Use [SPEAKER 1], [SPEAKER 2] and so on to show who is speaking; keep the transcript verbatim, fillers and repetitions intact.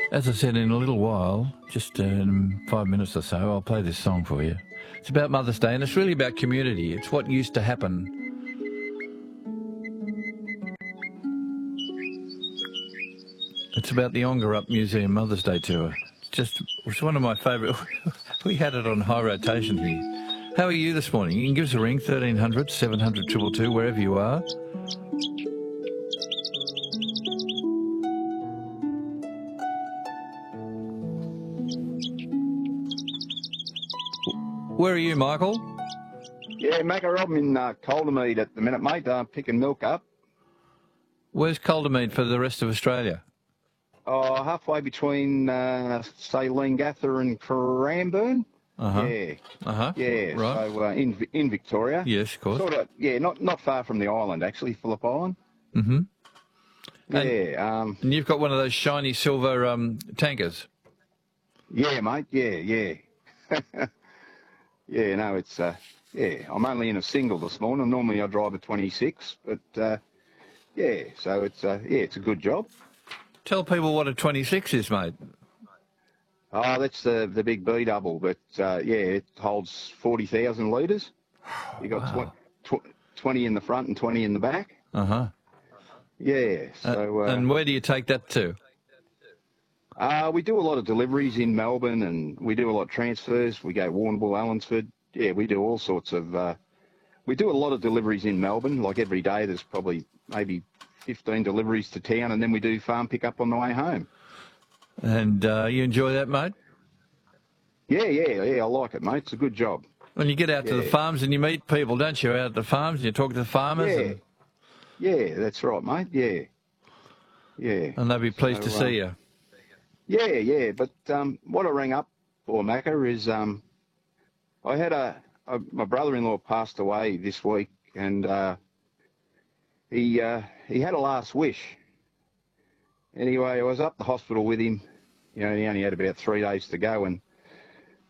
[SPEAKER 1] As I said, in a little while, just uh, in five minutes or so, I'll play this song for you. It's about Mother's Day, and it's really about community. It's what used to happen. It's about the Ongerup Museum Mother's Day tour. It's just, it's one of my favourite. We had it on high rotation here. How are you this morning? You can give us a ring, thirteen hundred, seven hundred, two two two, wherever you are. Where are you, Michael?
[SPEAKER 2] Yeah, Macca, I'm in uh, Caldermead at the minute, mate, uh, picking milk up.
[SPEAKER 1] Where's Caldermead for the rest of Australia?
[SPEAKER 2] Oh, halfway between, uh, say, Leongatha and Cranbourne.
[SPEAKER 1] Uh-huh.
[SPEAKER 2] Yeah.
[SPEAKER 1] Uh-huh.
[SPEAKER 2] Yeah,
[SPEAKER 1] Right.
[SPEAKER 2] so uh, in in Victoria.
[SPEAKER 1] Yes, of course.
[SPEAKER 2] Sort of, yeah, not, not far from the island, actually, Phillip Island.
[SPEAKER 1] Mm-hmm.
[SPEAKER 2] Yeah. Um,
[SPEAKER 1] And you've got one of those shiny silver um, tankers.
[SPEAKER 2] yeah, mate, yeah, yeah. Yeah, no, it's, uh, yeah, I'm only in a single this morning. Normally I drive a twenty-six, but, uh, yeah, so it's, uh, yeah, it's a good job.
[SPEAKER 1] Tell people what a twenty-six is, mate.
[SPEAKER 2] Oh, that's the the big B double, but uh, yeah, it holds forty thousand litres. You got
[SPEAKER 1] Wow.
[SPEAKER 2] tw- tw- twenty in the front and twenty in the back.
[SPEAKER 1] Uh-huh.
[SPEAKER 2] Yeah, so... Uh,
[SPEAKER 1] and where do you take that to?
[SPEAKER 2] uh, we do a lot of deliveries in Melbourne, and we do a lot of transfers. We go Warrnambool, Allensford. Yeah, we do all sorts of... Uh, we do a lot of deliveries in Melbourne. Like every day there's probably maybe fifteen deliveries to town, and then we do farm pickup on the way home.
[SPEAKER 1] And uh, you enjoy that, mate?
[SPEAKER 2] Yeah, yeah, yeah, I like it, mate. It's a good job.
[SPEAKER 1] When you get out to the
[SPEAKER 2] Yeah.
[SPEAKER 1] farms and you meet people, don't you, out at the farms, and you talk to the farmers,
[SPEAKER 2] Yeah,
[SPEAKER 1] and,
[SPEAKER 2] yeah, that's right, mate. Yeah, yeah.
[SPEAKER 1] and they'll be pleased
[SPEAKER 2] So,
[SPEAKER 1] to see
[SPEAKER 2] um,
[SPEAKER 1] you.
[SPEAKER 2] Yeah, yeah, but um, what I rang up for, Macca, is um, I had a, a my brother-in-law passed away this week, and uh, he uh, he had a last wish. Anyway, I was up the hospital with him. You know, he only had about three days to go, and